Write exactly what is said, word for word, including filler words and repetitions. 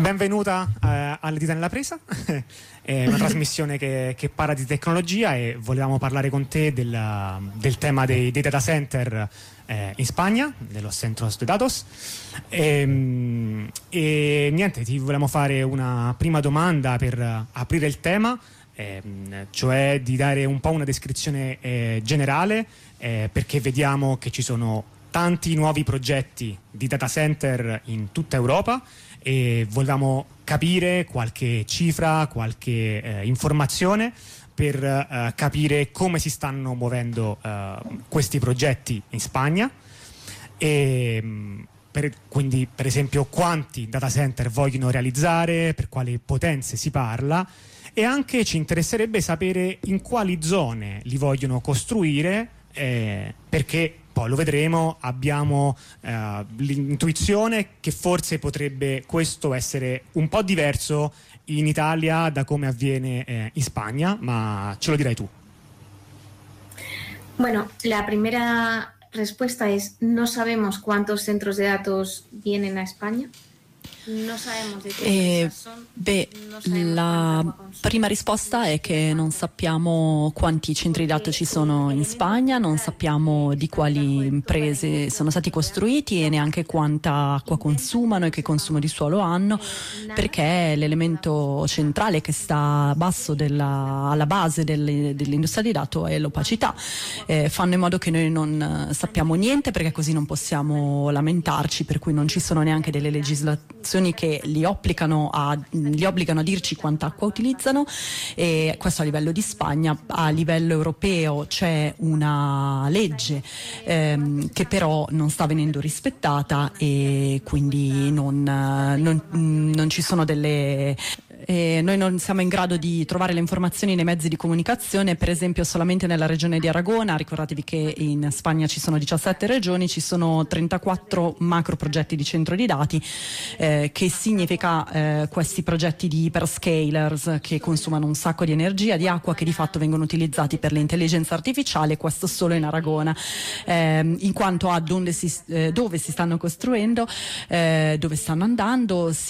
Benvenuta eh, alle Dita nella Presa, è una trasmissione che, che parla di tecnologia e volevamo parlare con te del, del tema dei, dei data center eh, in Spagna, dello Centros de Datos. E, e niente, ti volevamo fare una prima domanda per aprire il tema, eh, cioè di dare un po' una descrizione eh, generale, eh, perché vediamo che ci sono tanti nuovi progetti di data center in tutta Europa e volevamo capire qualche cifra, qualche eh, informazione per eh, capire come si stanno muovendo eh, questi progetti in Spagna e per, quindi per esempio quanti data center vogliono realizzare, per quali potenze si parla, e anche ci interesserebbe sapere in quali zone li vogliono costruire, eh, perché poi lo vedremo, abbiamo eh, l'intuizione che forse potrebbe questo essere un po' diverso in Italia da come avviene eh, in Spagna, ma ce lo dirai tu. Bueno, la primera respuesta es: no sabemos cuántos centros de datos vienen a España. No sabemos de qué eh, son. beh, No sabemos la prima risposta è che non sappiamo quanti centri dati ci sono in Spagna, non sappiamo di quali imprese sono stati costruiti e neanche quanta acqua consumano e che consumo di suolo hanno, perché l'elemento centrale che sta a basso della, alla base delle, dell'industria di dato è l'opacità. Eh, fanno in modo che noi non sappiamo niente, perché così non possiamo lamentarci, per cui non ci sono neanche delle legislazioni che li obbligano a, li obbligano a dirci quanta acqua utilizzano, e questo a livello di Spagna. A livello europeo c'è una legge ehm, che però non sta venendo rispettata e quindi non, non, non ci sono delle... E noi non siamo in grado di trovare le informazioni nei mezzi di comunicazione. Per esempio, solamente nella regione di Aragona, ricordatevi che in Spagna ci sono diciassette regioni, ci sono trentaquattro macro progetti di centro di dati, eh, che significa eh, questi progetti di hyperscalers che consumano un sacco di energia, di acqua, che di fatto vengono utilizzati per l'intelligenza artificiale, questo solo in Aragona, eh, in quanto a dove si, eh, dove si stanno costruendo, eh, dove stanno andando.